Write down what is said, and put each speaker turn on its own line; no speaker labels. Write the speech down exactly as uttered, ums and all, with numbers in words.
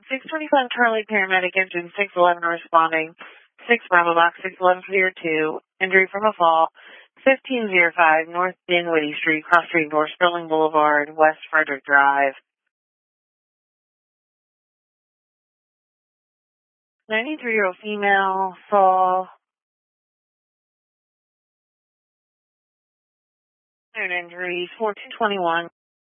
six twenty-five Charlie Paramedic Engine six eleven responding. six Bravo Box six eleven Clear two. Injury from a fall. fifteen oh five North Dinwiddie Street, Cross Street, North Sterling Boulevard, West Frederick Drive. ninety-three-year-old female saw an injury, four two twenty-one.